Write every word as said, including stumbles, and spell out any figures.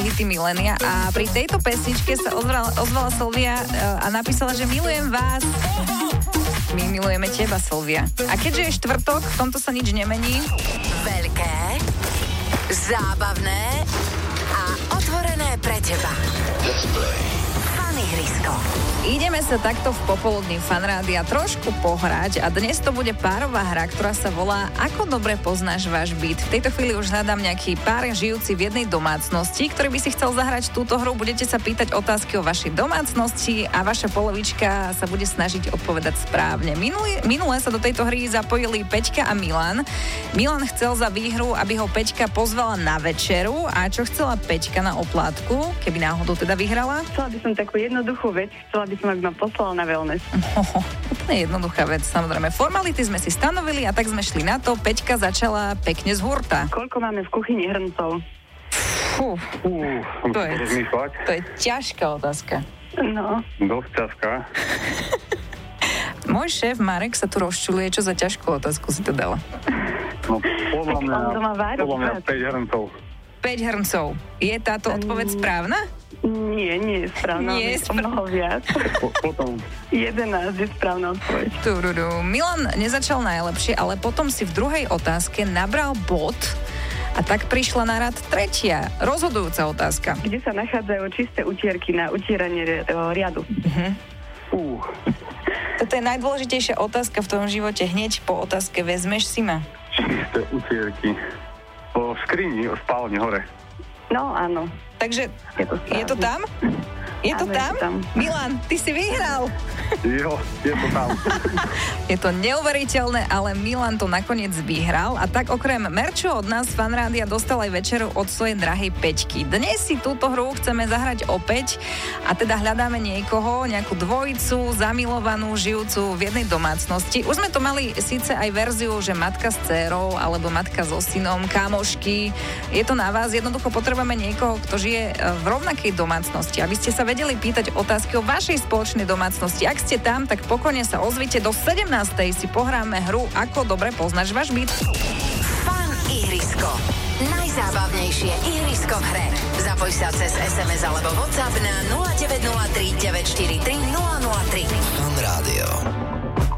hity milénia a pri tejto pesničke sa ozvala, ozvala Silvia a napísala, že milujem vás. My milujeme teba, Silvia. A keďže je štvrtok, v tomto sa nič nemení. Veľké, zábavné a otvorené pre teba. Fan ihrisko. Ideme sa takto v popoludní Fanrádia trošku pohrať a dnes to bude párová hra, ktorá sa volá Ako dobre poznáš váš byt. V tejto chvíli už hľadám nejaký pár žijúci v jednej domácnosti, ktorý by si chcel zahrať túto hru. Budete sa pýtať otázky o vašej domácnosti a vaša polovička sa bude snažiť odpovedať správne. Minulé, minulé sa do tejto hry zapojili Peťka a Milan. Milan chcel za výhru, aby ho Peťka pozvala na večeru, a čo chcela Peťka na oplátku, keby náhodou teda vyhrala? Chcela by som takú jednoduchú vec, chcela by som, aby ma poslala na wellness. Oh, úplne jednoduchá vec, samozrejme. Formality sme si stanovili a tak sme šli na to. Peťka začala pekne z hurta. Koľko máme v kuchyni hrncov? Fú, Uh, to, je, to je ťažká otázka. No. Dosť ťažká. Môj šéf Marek sa tu rozčuluje, čo za ťažkú otázku si to dala. No, podľa mňa, on doma varí, podľa mňa tak. päť hrncov. päť hrncov. Je táto odpoveď správna? Nie, nie je správna. Nie je o mnoho viac. Po, potom jedenásť je správna odpoveď. Tududu. Milan nezačal najlepšie, ale potom si v druhej otázke nabral bod a tak prišla na rad tretia, rozhodujúca otázka. Kde sa nachádzajú čisté utierky na utieranie ri- riadu? Uh-huh. uh, Toto je najdôležitejšia otázka v tvojom živote. Hneď po otázke vezmeš si ma. čisté utierky. Po skrini, o spálni hore. No, áno. Takže Je to, je to tam? Je to Áno, je tam? to tam. Milan, ty si vyhral. Jo, je to tam. Je to neuveriteľné, ale Milan to nakoniec vyhral a tak okrem merču od nás Fanrádia dostal aj večeru od svojej drahej Peťky. Dnes si túto hru chceme zahrať opäť a teda hľadáme niekoho, nejakú dvojicu, zamilovanú, žijúcu v jednej domácnosti. Už sme to mali síce aj verziu, že matka s dcérou alebo matka so synom, kamošky. Je to na vás, jednoducho potrebujeme niekoho, kto žije v rovnakej domácnosti, aby ste sa vedeli pýtať otázky o vašej spoločnej domácnosti. Ak ste tam, tak pokojne sa ozvite. Do sedemnástej si pohráme hru Ako dobre poznáš váš byt. Fan ihrisko. Najzábavnejšie ihrisko v hre. Zapoj sa cez es em es alebo WhatsApp na nula deväť nula tri deväť štyri tri nula nula tri. Fan Rádio.